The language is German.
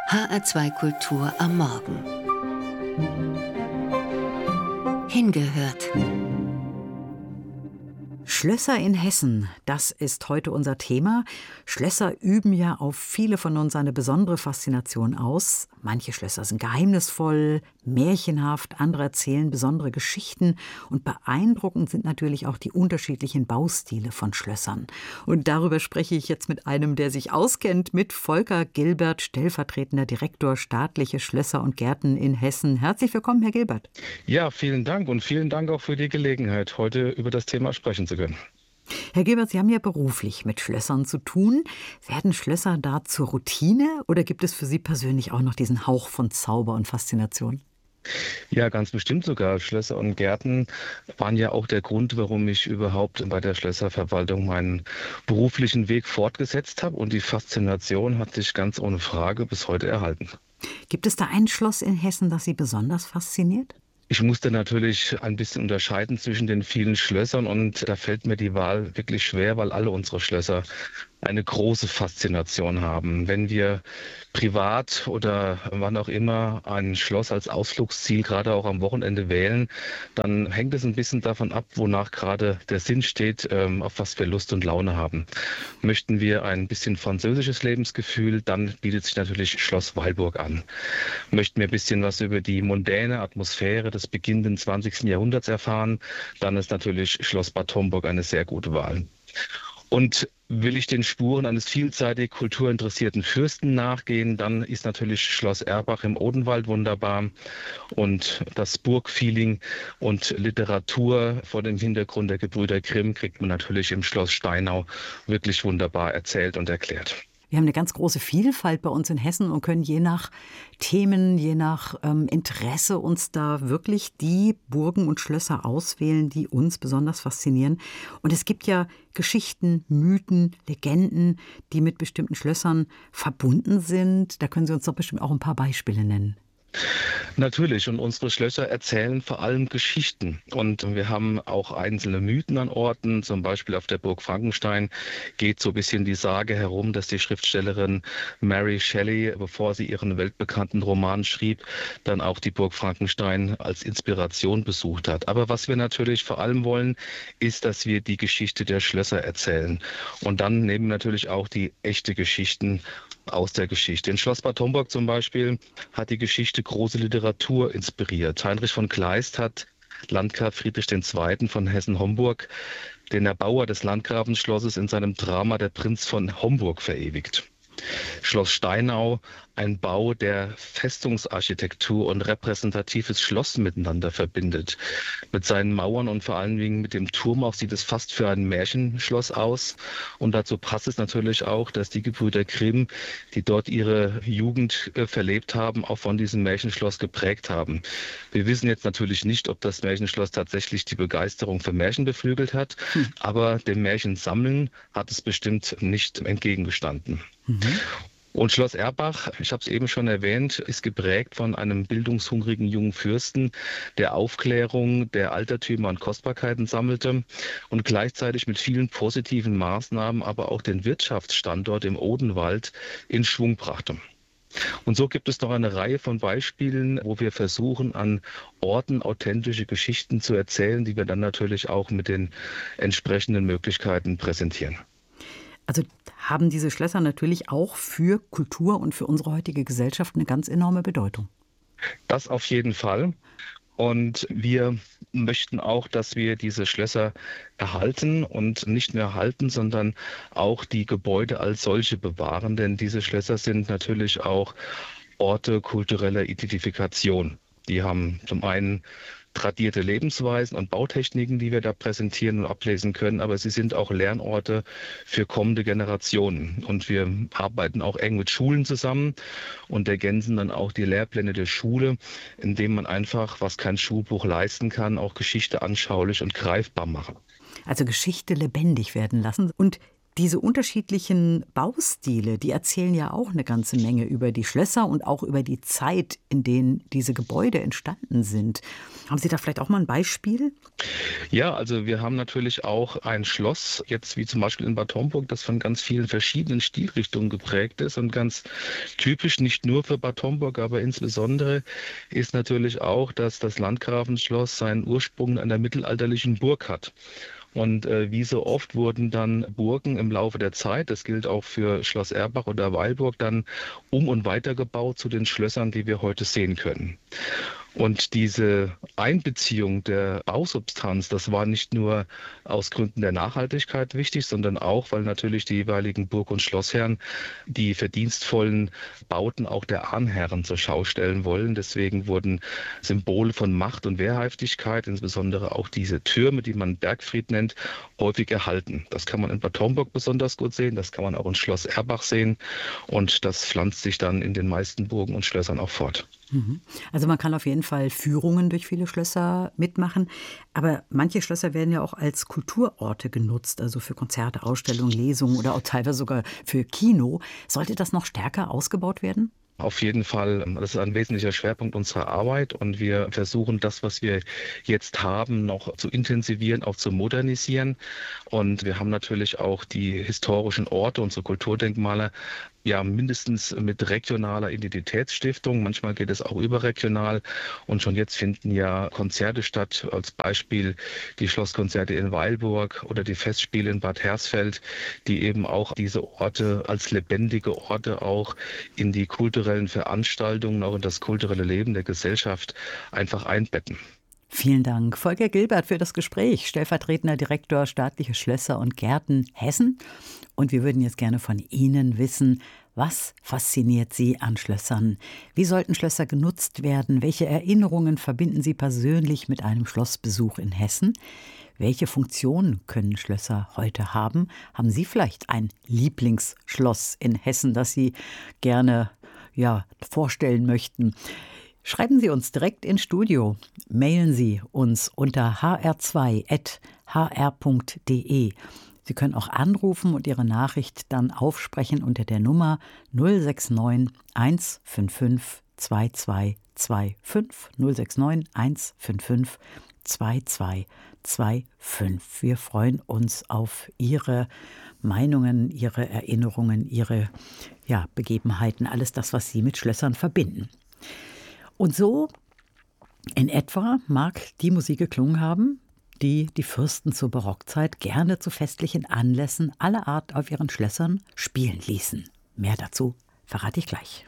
HR2 Kultur am Morgen. Hingehört. Schlösser in Hessen, das ist heute unser Thema. Schlösser üben ja auf viele von uns eine besondere Faszination aus. Manche Schlösser sind geheimnisvoll, märchenhaft, andere erzählen besondere Geschichten. Und beeindruckend sind natürlich auch die unterschiedlichen Baustile von Schlössern. Und darüber spreche ich jetzt mit einem, der sich auskennt, mit Volker Gilbert, stellvertretender Direktor staatliche Schlösser und Gärten in Hessen. Herzlich willkommen, Herr Gilbert. Ja, vielen Dank und vielen Dank auch für die Gelegenheit, heute über das Thema sprechen zu können. Herr Gilbert, Sie haben ja beruflich mit Schlössern zu tun. Werden Schlösser da zur Routine oder gibt es für Sie persönlich auch noch diesen Hauch von Zauber und Faszination? Ja, ganz bestimmt sogar. Schlösser und Gärten waren ja auch der Grund, warum ich überhaupt bei der Schlösserverwaltung meinen beruflichen Weg fortgesetzt habe. Und die Faszination hat sich ganz ohne Frage bis heute erhalten. Gibt es da ein Schloss in Hessen, das Sie besonders fasziniert? Ich musste natürlich ein bisschen unterscheiden zwischen den vielen Schlössern und da fällt mir die Wahl wirklich schwer, weil alle unsere Schlösser eine große Faszination haben. Wenn wir privat oder wann auch immer ein Schloss als Ausflugsziel gerade auch am Wochenende wählen, dann hängt es ein bisschen davon ab, wonach gerade der Sinn steht, auf was wir Lust und Laune haben. Möchten wir ein bisschen französisches Lebensgefühl, dann bietet sich natürlich Schloss Weilburg an. Möchten wir ein bisschen was über die mondäne Atmosphäre des beginnenden 20. Jahrhunderts erfahren, dann ist natürlich Schloss Bad Homburg eine sehr gute Wahl. Und will ich den Spuren eines vielseitig kulturinteressierten Fürsten nachgehen, dann ist natürlich Schloss Erbach im Odenwald wunderbar. Und das Burgfeeling und Literatur vor dem Hintergrund der Gebrüder Grimm kriegt man natürlich im Schloss Steinau wirklich wunderbar erzählt und erklärt. Wir haben eine ganz große Vielfalt bei uns in Hessen und können je nach Themen, je nach Interesse uns da wirklich die Burgen und Schlösser auswählen, die uns besonders faszinieren. Und es gibt ja Geschichten, Mythen, Legenden, die mit bestimmten Schlössern verbunden sind. Da können Sie uns doch bestimmt auch ein paar Beispiele nennen. Natürlich, und unsere Schlösser erzählen vor allem Geschichten. Und wir haben auch einzelne Mythen an Orten, zum Beispiel auf der Burg Frankenstein geht so ein bisschen die Sage herum, dass die Schriftstellerin Mary Shelley, bevor sie ihren weltbekannten Roman schrieb, dann auch die Burg Frankenstein als Inspiration besucht hat. Aber was wir natürlich vor allem wollen, ist, dass wir die Geschichte der Schlösser erzählen. Und dann nehmen wir natürlich auch die echte Geschichten aus der Geschichte. In Schloss Bad Homburg zum Beispiel hat die Geschichte große Literatur inspiriert. Heinrich von Kleist hat Landgraf Friedrich II. Von Hessen-Homburg, den Erbauer des Landgrafenschlosses, in seinem Drama Der Prinz von Homburg verewigt. Schloss Steinau, ein Bau, der Festungsarchitektur und repräsentatives Schloss miteinander verbindet. Mit seinen Mauern und vor allen Dingen mit dem Turm auch sieht es fast für ein Märchenschloss aus. Und dazu passt es natürlich auch, dass die Gebrüder Grimm, die dort ihre Jugend verlebt haben, auch von diesem Märchenschloss geprägt haben. Wir wissen jetzt natürlich nicht, ob das Märchenschloss tatsächlich die Begeisterung für Märchen beflügelt hat, aber dem Märchensammeln hat es bestimmt nicht entgegengestanden. Und Schloss Erbach, ich habe es eben schon erwähnt, ist geprägt von einem bildungshungrigen jungen Fürsten, der Aufklärung der Altertümer und Kostbarkeiten sammelte und gleichzeitig mit vielen positiven Maßnahmen aber auch den Wirtschaftsstandort im Odenwald in Schwung brachte. Und so gibt es noch eine Reihe von Beispielen, wo wir versuchen, an Orten authentische Geschichten zu erzählen, die wir dann natürlich auch mit den entsprechenden Möglichkeiten präsentieren. Also haben diese Schlösser natürlich auch für Kultur und für unsere heutige Gesellschaft eine ganz enorme Bedeutung. Das auf jeden Fall. Und wir möchten auch, dass wir diese Schlösser erhalten und nicht nur erhalten, sondern auch die Gebäude als solche bewahren. Denn diese Schlösser sind natürlich auch Orte kultureller Identifikation. Die haben zum einen tradierte Lebensweisen und Bautechniken, die wir da präsentieren und ablesen können, aber sie sind auch Lernorte für kommende Generationen. Und wir arbeiten auch eng mit Schulen zusammen und ergänzen dann auch die Lehrpläne der Schule, indem man einfach, was kein Schulbuch leisten kann, auch Geschichte anschaulich und greifbar machen. Also Geschichte lebendig werden lassen. Und Diese unterschiedlichen Baustile, die erzählen ja auch eine ganze Menge über die Schlösser und auch über die Zeit, in denen diese Gebäude entstanden sind. Haben Sie da vielleicht auch mal ein Beispiel? Ja, also wir haben natürlich auch ein Schloss, jetzt wie zum Beispiel in Bad Homburg, das von ganz vielen verschiedenen Stilrichtungen geprägt ist und ganz typisch nicht nur für Bad Homburg, aber insbesondere ist natürlich auch, dass das Landgrafenschloss seinen Ursprung in einer mittelalterlichen Burg hat. Und wie so oft wurden dann Burgen im Laufe der Zeit, das gilt auch für Schloss Erbach oder Weilburg, dann und weitergebaut zu den Schlössern, die wir heute sehen können. Und diese Einbeziehung der Bausubstanz, das war nicht nur aus Gründen der Nachhaltigkeit wichtig, sondern auch, weil natürlich die jeweiligen Burg- und Schlossherren die verdienstvollen Bauten auch der Ahnherren zur Schau stellen wollen. Deswegen wurden Symbole von Macht und Wehrhaftigkeit, insbesondere auch diese Türme, die man Bergfried nennt, häufig erhalten. Das kann man in Bad Homburg besonders gut sehen, das kann man auch in Schloss Erbach sehen und das pflanzt sich dann in den meisten Burgen und Schlössern auch fort. Also man kann auf jeden Fall Führungen durch viele Schlösser mitmachen, aber manche Schlösser werden ja auch als Kulturorte genutzt, also für Konzerte, Ausstellungen, Lesungen oder auch teilweise sogar für Kino. Sollte das noch stärker ausgebaut werden? Auf jeden Fall, das ist ein wesentlicher Schwerpunkt unserer Arbeit und wir versuchen das, was wir jetzt haben, noch zu intensivieren, auch zu modernisieren. Und wir haben natürlich auch die historischen Orte, unsere Kulturdenkmale, ja mindestens mit regionaler Identitätsstiftung. Manchmal geht es auch überregional und schon jetzt finden ja Konzerte statt, als Beispiel die Schlosskonzerte in Weilburg oder die Festspiele in Bad Hersfeld, die eben auch diese Orte als lebendige Orte auch in die kulturellen Veranstaltungen, auch in das kulturelle Leben der Gesellschaft einfach einbetten. Vielen Dank, Volker Gilbert, für das Gespräch, stellvertretender Direktor Staatliche Schlösser und Gärten Hessen. Und wir würden jetzt gerne von Ihnen wissen, was fasziniert Sie an Schlössern? Wie sollten Schlösser genutzt werden? Welche Erinnerungen verbinden Sie persönlich mit einem Schlossbesuch in Hessen? Welche Funktion können Schlösser heute haben? Haben Sie vielleicht ein Lieblingsschloss in Hessen, das Sie gerne vorstellen möchten? Schreiben Sie uns direkt ins Studio. Mailen Sie uns unter hr2@hr.de. Sie können auch anrufen und Ihre Nachricht dann aufsprechen unter der Nummer 069 155 2225 069 155 2225. Wir freuen uns auf Ihre Meinungen, Ihre Erinnerungen, Ihre Begebenheiten, alles das, was Sie mit Schlössern verbinden. Und so in etwa mag die Musik geklungen haben, die die Fürsten zur Barockzeit gerne zu festlichen Anlässen aller Art auf ihren Schlössern spielen ließen. Mehr dazu verrate ich gleich.